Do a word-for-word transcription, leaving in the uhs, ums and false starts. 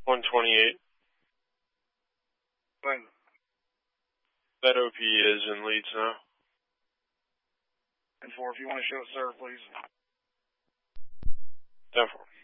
one twenty-eight. When? That O P is in Leeds now. And four, if you want to show it, sir, please. ten four.